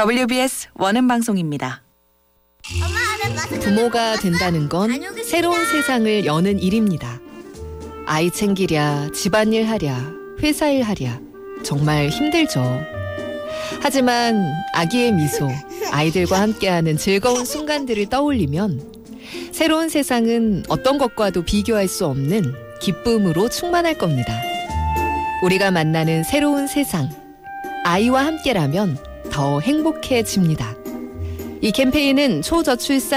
WBS 원음 방송입니다. 부모가 된다는 건 새로운 세상을 여는 일입니다. 아이 챙기랴, 집안일 하랴, 회사일 하랴 정말 힘들죠. 하지만 아기의 미소, 아이들과 함께하는 즐거운 순간들을 떠올리면 새로운 세상은 어떤 것과도 비교할 수 없는 기쁨으로 충만할 겁니다. 우리가 만나는 새로운 세상, 아이와 함께라면 더 행복해집니다. 이 캠페인은 초저출산